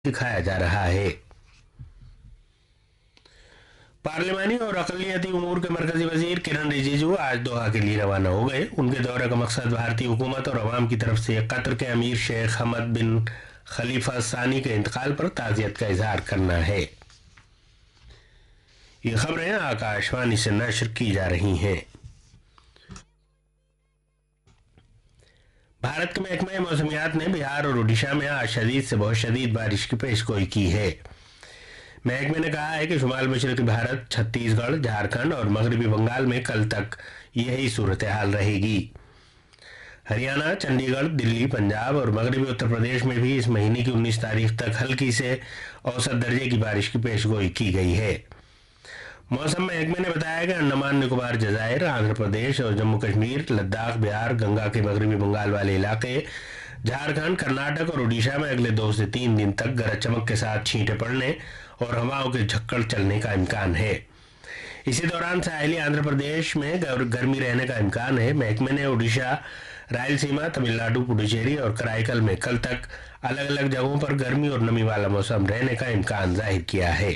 दिखाया जा रहा है। पार्लिमानी और अक़लियती उमूर के मरकजी वजीर किरण रिजिजू आज दोहा के लिए रवाना हो गए। उनके दौरे का मकसद भारतीय हुकूमत और अवाम की तरफ से कतर के अमीर शेख हमद बिन खलीफा सानी के इंतकाल पर ताज़ियत का इजहार करना है। ये खबरें आकाशवाणी से नश्र की जा रही हैं। भारत के महकमे मौसमियात ने बिहार और उड़ीसा में आज शदीद से बहुत शदीद बारिश की पेशगोई की है। महकमे ने कहा है कि शुमाल मशरक़ी भारत, छत्तीसगढ़, झारखंड और मगरबी बंगाल में कल तक यही सूरत हाल रहेगी। हरियाणा, चंडीगढ़, दिल्ली, पंजाब और मगरबी उत्तर प्रदेश में भी इस महीने की 19 तारीख तक हल्की से औसत दर्जे की बारिश की पेशगोई की गई है। मौसम महकमे ने बताया कि अंडमान निकोबार जजायर, आंध्र प्रदेश और जम्मू कश्मीर, लद्दाख, बिहार, गंगा के मगरबी बंगाल वाले इलाके, झारखंड, कर्नाटक और उड़ीसा में अगले 2 से 3 दिन तक गरज चमक के साथ छींटे पड़ने और हवाओं के झक्कड़ चलने का इम्कान है। इसी दौरान साहिली आंध्र प्रदेश में गर्मी रहने का इम्कान है। महकमे ने उड़ीसा, रायलसीमा, तमिलनाडु, पुडुचेरी और कराईकल में कल तक अलग अलग जगहों पर गर्मी और नमी वाला मौसम रहने का इम्कान जाहिर किया है।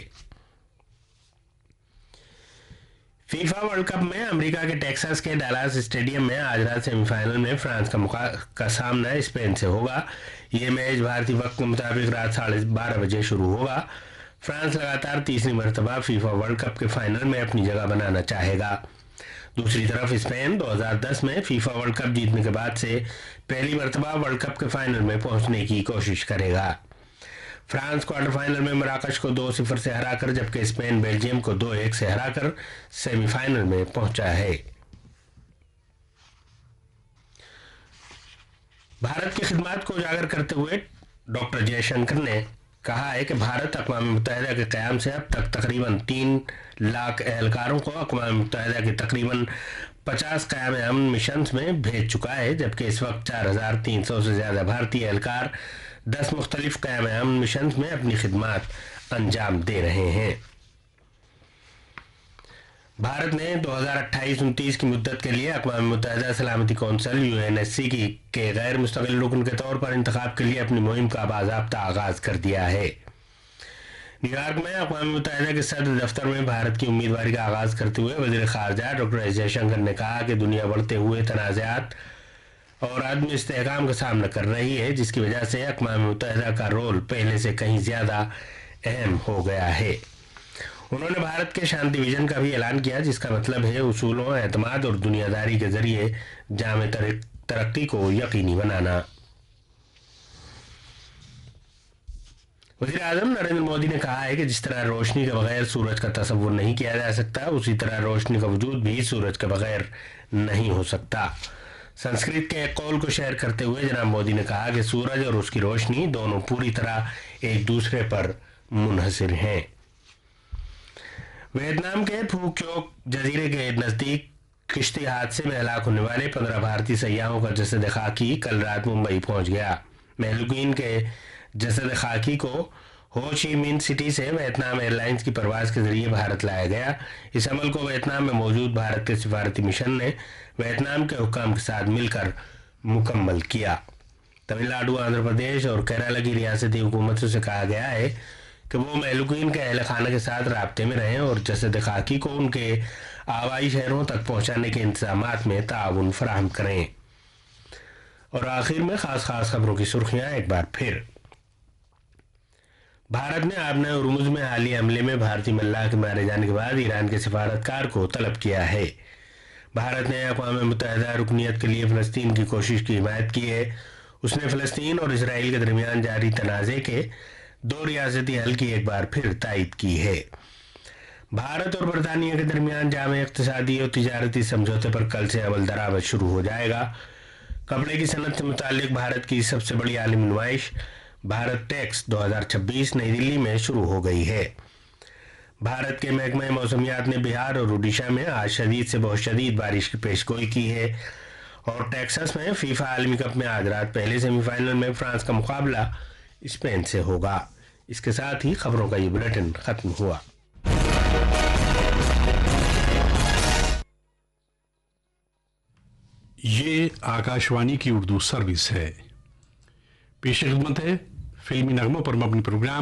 फीफा वर्ल्ड कप में अमेरिका के टेक्सास के डालास स्टेडियम में आज रात सेमीफाइनल में फ्रांस का सामना स्पेन से होगा। ये मैच भारतीय वक्त के मुताबिक रात 12:30 बजे शुरू होगा। फ्रांस लगातार तीसरी मरतबा फीफा वर्ल्ड कप के फाइनल में अपनी जगह बनाना चाहेगा। दूसरी तरफ स्पेन 2010 में फीफा वर्ल्ड कप जीतने के बाद से पहली मरतबा वर्ल्ड कप के फाइनल में पहुंचने की कोशिश करेगा। फ्रांस क्वार्टर फाइनल में मराकश को 2-0 से हराकर, जबकि स्पेन बेल्जियम को 2-1 से हराकर सेमीफाइनल में पहुंचा है। भारत की खिदमत को उजागर करते हुए डॉक्टर जयशंकर ने कहा है कि भारत अक़वाम मुत्तहिदा के क़याम से अब तक तकरीबन 3 लाख एहलकारों को अक़वाम मुत्तहिदा के तकरीबन 50 क़याम अमन मिशन में भेज चुका है, जबकि इस वक्त 4300 से ज़्यादा भारतीय एहलकार 10 मुख्तलिफ क़याम अमन मिशन में अपनी खिदमत अंजाम दे रहे हैं। भारत ने 2028-29 की मुद्दत के लिए अक़वाम मुत्तहिदा सलामती कौंसिल UNSC के गैर मुस्तकिल रुकन के तौर पर इंतखाब के लिए अपनी मुहिम का बाज़ाब्ता आगाज़ कर दिया है। न्यूयॉर्क में अक़वाम मुत्तहिदा के सदर दफ्तर में भारत की उम्मीदवारी का आगाज़ करते हुए वज़ीर ख़ारजा डॉक्टर एस जयशंकर ने कहा कि दुनिया बढ़ते हुए तनाज़ात और अदम इस्तेहकाम का सामना कर रही है, जिसकी वजह से अक़वाम मुत्तहिदा का रोल पहले से कहीं ज़्यादा अहम हो गया है। उन्होंने भारत के शांति विजन का भी ऐलान किया, जिसका मतलब है उसूलों, एतमाद और दुनियादारी के जरिए जामे तरक्की को यकीनी बनाना। वज़ीर आज़म नरेंद्र मोदी ने कहा है कि जिस तरह रोशनी के बगैर सूरज का तसव्वुर नहीं किया जा सकता, उसी तरह रोशनी का वजूद भी सूरज के बगैर नहीं हो सकता। संस्कृत के एक कौल को शेयर करते हुए जनाब मोदी ने कहा कि सूरज और उसकी रोशनी दोनों पूरी तरह एक दूसरे पर मुनहसिर हैं। वियतनाम के फूक्योक जजीरे के नज़दीक किश्ती हादसे में हलाक होने वाले 15 भारतीय सयाहों का जसद खाकी कल रात मुंबई पहुंच गया। महलूकीन के जसद खाकी को हो ची मिन सिटी से वियतनाम एयरलाइंस की परवाज के जरिए भारत लाया गया। इस अमल को वियतनाम में मौजूद भारत के सिफारती मिशन ने वियतनाम के हुक्काम के साथ मिलकर मुकम्मल किया। तमिलनाडु, आंध्र प्रदेश और केरला की रियासती हुकूमतों से कहा गया है कि वो महलूकीन के अहल खाना के साथ राब्ते में रहें और जसद खाकी को उनके आबाई शहरों तक पहुंचाने के इंतजामात में ताउन फराहम करें। और आखिर में खास खबरों की सुर्खियां एक बार फिर। भारत ने आबना उर्मुज में हालिया हमले में भारतीय मल्लाह के मारे जाने के बाद ईरान के सिफारतकार को तलब किया है। भारत ने अक़वाम मुत्तहिदा रुकनीत के लिए फ़लस्तीन की कोशिश की हिमायत की है। उसने फ़लस्तीन और इसराइल के दरमियान जारी तनाज़े के 2 रियासती हल की एक बार फिर तायद की है। भारत और बरतानिया के दरमियान जामे इक़्तिसादी और तिजारती समझौते पर कल से अमल दरामद शुरू हो जाएगा। कपड़े की सनत से मुताल्लिक भारत की सबसे बड़ी आलमी नुमाइश भारत टेक्स 2026 नई दिल्ली में शुरू हो गई है। भारत के महकमे मौसमियात ने बिहार और उड़ीसा में आज शदीद से बहुत शदीद बारिश की पेशगोई की है। और टेक्सास में फीफा आलमी कप में आज रात पहले सेमीफाइनल में फ्रांस का मुकाबला स्पेन से होगा। इसके साथ ही खबरों का ये बुलेटिन खत्म हुआ। ये आकाशवाणी की उर्दू सर्विस है। पेश खिदमत है फिल्मी नगमों पर मबनी प्रोग्राम